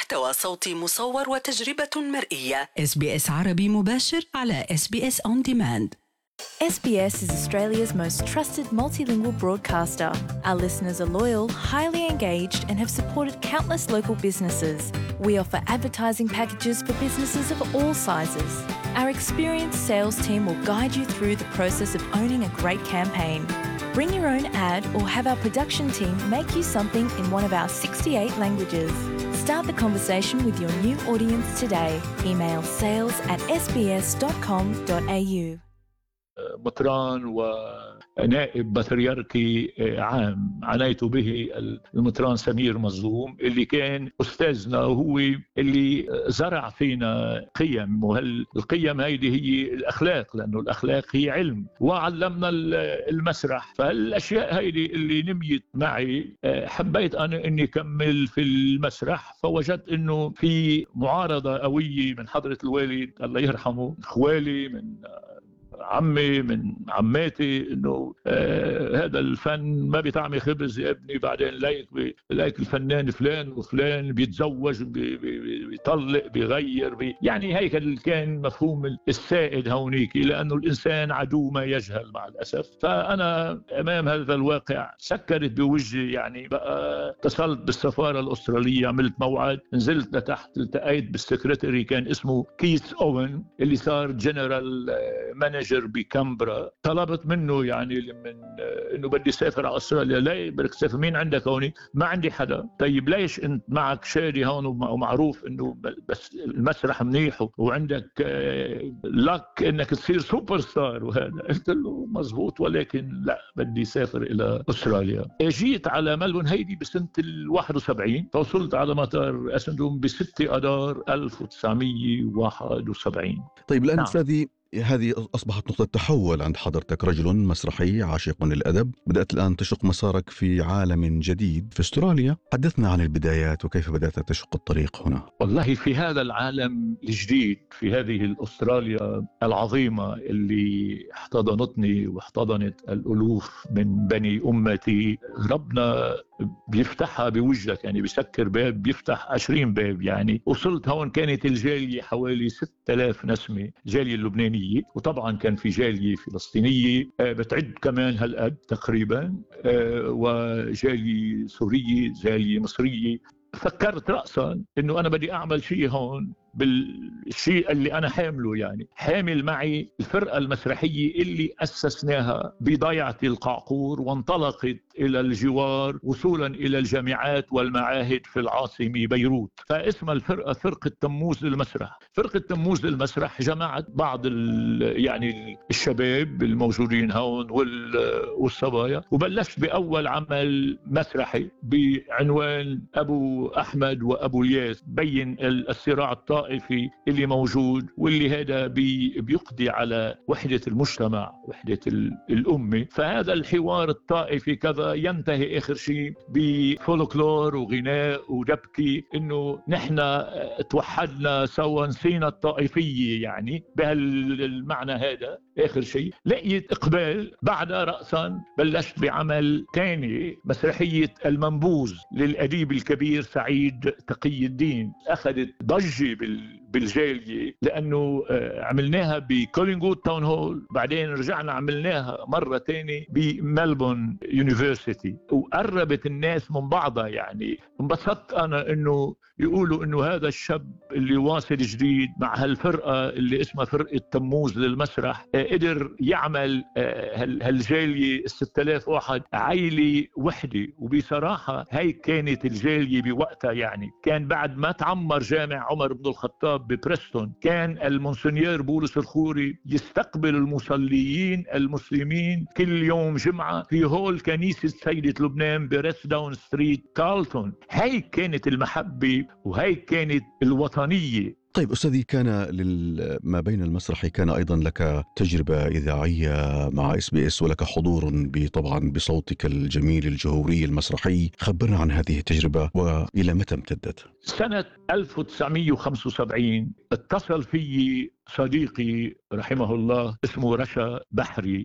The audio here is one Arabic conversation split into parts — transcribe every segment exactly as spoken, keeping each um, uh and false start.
محتوى صوتي مصور وتجربة مرئية. إس بي إس عربي مباشر على إس بي إس On Demand. S B S is Australia's most trusted multilingual broadcaster. Our listeners are loyal, highly engaged, and have supported countless local businesses. We offer advertising packages for businesses of all sizes. Our experienced sales team will guide you through the process of owning a great campaign. Bring your own ad or have our production team make you something in one of our sixty-eight languages. Start the conversation with your new audience today. Email sales at s b s dot com dot a u. مطران ونائب بطريركي عام عنيت به المطران سمير مظلوم اللي كان أستاذنا وهو اللي زرع فينا قيم، والقيم هيدي هي الأخلاق، لأنه الأخلاق هي علم، وعلمنا المسرح. فالأشياء هيدي اللي نميت معي حبيت أنا أني أكمل في المسرح. فوجدت أنه في معارضة قوية من حضرة الوالد الله يرحمه، خوالي، من عمي، من عماتي، انه آه هذا الفن ما بيطعمي خبز يا ابني، بعدين لايك لايك الفنان فلان وفلان بيتزوج بي بي بيطلق بيغير بي يعني هيك كان مفهوم السائد هونيك، لانه الانسان عدو ما يجهل مع الاسف. فانا امام هذا الواقع سكرت بوجهي، يعني بقى اتصلت بالسفاره الاستراليه، عملت موعد، نزلت لتحت، التقيت بالسكرتري كان اسمه كيث اوين اللي صار جنرال مانجر بكامبرا. طلبت منه يعني من انه بدي اسافر على استراليا. لا بدك تسافر، مين عندك هون؟ ما عندي حدا. طيب ليش انت معك شادي هون ومعروف انه بس المسرح منيح وعندك لك انك تصير سوبر ستار وهذا؟ قلت له مزبوط، ولكن لا بدي اسافر الى استراليا. جيت على ملبون هيدي بسنه الواحد وسبعين، فوصلت على مطار اسندوم بستة اذار ألف وتسعمية وواحد وسبعين. طيب الان استاذي، هذه أصبحت نقطة تحول عند حضرتك، رجل مسرحي عاشق للأدب، بدأت الآن تشق مسارك في عالم جديد في أستراليا. حدثنا عن البدايات وكيف بدأت تشق الطريق هنا. والله في هذا العالم الجديد، في هذه الأستراليا العظيمة اللي احتضنتني واحتضنت الألوف من بني أمتي، ربنا بيفتحها بوجهك، يعني بيسكر باب بيفتح عشرين باب. يعني وصلت هون كانت الجالية حوالي ستة آلاف نسمة، جالية اللبنانية، وطبعا كان في جالية فلسطينية بتعد كمان هالقد تقريبا، وجالية سورية، جالية مصرية. فكرت رأسا انه انا بدي اعمل شيء هون بالشيء اللي أنا حامله، يعني حامل معي الفرقة المسرحية اللي أسسناها بضيعة القعقور وانطلقت إلى الجوار وصولا إلى الجامعات والمعاهد في العاصمة بيروت. فاسم الفرقة فرقة تموز للمسرح. فرقة تموز للمسرح جمعت بعض يعني الشباب الموجودين هون والصبايا، وبلشت بأول عمل مسرحي بعنوان أبو أحمد وأبو الياس، بين الصراع الطائفي الطائفي اللي موجود، واللي هذا بي بيقضي على وحدة المجتمع، وحدة الأمة. فهذا الحوار الطائفي كذا ينتهي آخر شيء بفولكلور وغناء ودبكي، إنه نحن توحدنا سوا نسينا الطائفية، يعني بهالمعنى هذا آخر شيء. لقيت إقبال. بعد رأسا بلشت بعمل تاني، مسرحية المنبوذ للأديب الكبير سعيد تقي الدين. أخذت ضجة بالجالية لأنه عملناها بكولينغوود تاون هول، بعدين رجعنا عملناها مرة تانية بملبون يونيفرسيتي، وقربت الناس من بعضها. يعني انبسطت أنا إنه يقولوا إنه هذا الشاب اللي واصل جديد مع هالفرقة اللي اسمها فرقة تموز للمسرح قدر يعمل هالجالية ستة آلاف واحد عائلة وحدة. وبصراحة هاي كانت الجالية بوقتها، يعني كان بعد ما تعمر جامع عمر بن الخطاب ببريستون، كان المونسنيور بولس الخوري يستقبل المصليين المسلمين كل يوم جمعة في هول كنيسة سيدة لبنان بريس داون ستريت كارلتون. هاي كانت المحبة وهي كانت الوطنية. طيب أستاذي، كان ما بين المسرح كان أيضا لك تجربة إذاعية مع إس بي إس، ولك حضور طبعا بصوتك الجميل الجهوري المسرحي. خبرنا عن هذه التجربة وإلى متى امتدت؟ سنة ألف وتسعمية وخمسة وسبعين اتصل في صديقي رحمه الله اسمه رشا بحري،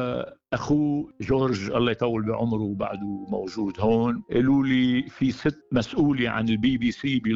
وأخوه جورج الله يطول بعمره بعده موجود هون. قالوا لي في ست مسؤولة عن البي بي سي